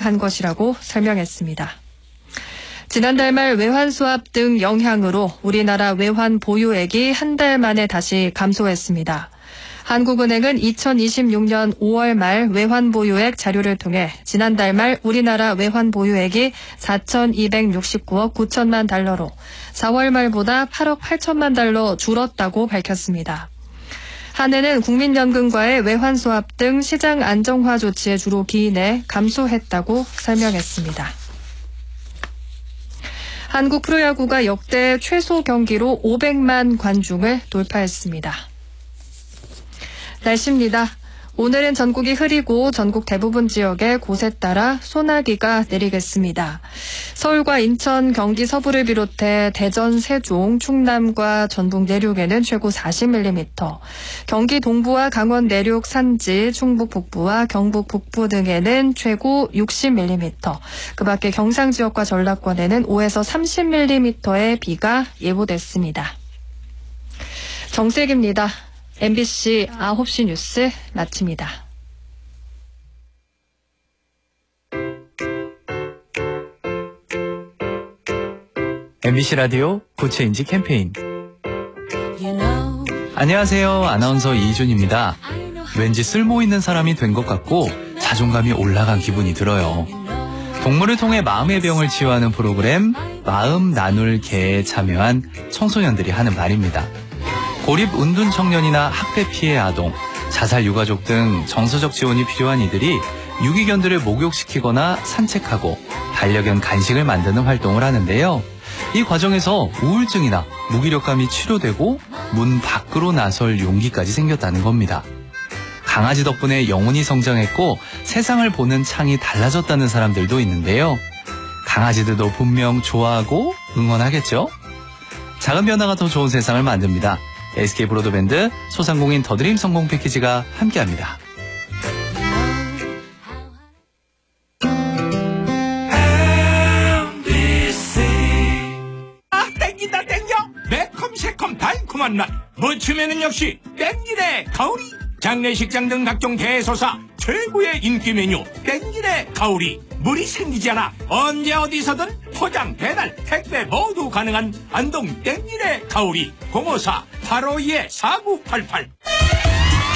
한 것이라고 설명했습니다. 지난달 말 외환 수합 등 영향으로 우리나라 외환 보유액이 한 달 만에 다시 감소했습니다. 한국은행은 2026년 5월 말 외환 보유액 자료를 통해 지난달 말 우리나라 외환 보유액이 4,269억 9천만 달러로 4월 말보다 8억 8천만 달러 줄었다고 밝혔습니다. 한해는 국민연금과의 외환 수합 등 시장 안정화 조치에 주로 기인해 감소했다고 설명했습니다. 한국 프로야구가 역대 최소 경기로 500만 관중을 돌파했습니다. 날씨입니다. 오늘은 전국이 흐리고 전국 대부분 지역에 곳에 따라 소나기가 내리겠습니다. 서울과 인천, 경기 서부를 비롯해 대전, 세종, 충남과 전북 내륙에는 최고 40mm, 경기 동부와 강원 내륙 산지, 충북 북부와 경북 북부 등에는 최고 60mm, 그 밖에 경상 지역과 전라권에는 5에서 30mm의 비가 예보됐습니다. 정세기입니다. MBC 9시 뉴스 마칩니다. MBC 라디오 고체인지 캠페인. 안녕하세요. 아나운서 이준입니다. 왠지 쓸모 있는 사람이 된 것 같고 자존감이 올라간 기분이 들어요. 동물을 통해 마음의 병을 치유하는 프로그램 마음 나눌 개에 참여한 청소년들이 하는 말입니다. 고립 은둔 청년이나 학대 피해 아동, 자살 유가족 등 정서적 지원이 필요한 이들이 유기견들을 목욕시키거나 산책하고 반려견 간식을 만드는 활동을 하는데요. 이 과정에서 우울증이나 무기력감이 치료되고 문 밖으로 나설 용기까지 생겼다는 겁니다. 강아지 덕분에 영혼이 성장했고 세상을 보는 창이 달라졌다는 사람들도 있는데요. 강아지들도 분명 좋아하고 응원하겠죠? 작은 변화가 더 좋은 세상을 만듭니다. SK 브로드밴드 소상공인 더드림 성공 패키지가 함께합니다. 땡긴다 땡겨. 매콤 새콤 달콤한 맛. 무침에는 역시 땡기네 가오리. 장례식장 등 각종 대소사 최고의 인기 메뉴 땡기네 가오리. 물이 생기지 않아 언제 어디서든 포장 배달 택배 모두 가능한 안동 땡기네 가오리. 054-852-4988